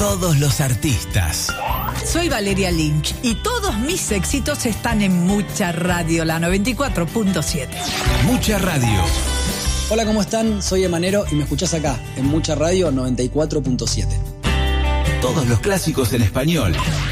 todos los artistas. Soy Valeria Lynch y todos mis éxitos están en Mucha Radio, la 94.7. Mucha Radio. Hola, ¿cómo están? Soy Emanero y me escuchás acá, en Mucha Radio 94.7. Todos los clásicos en español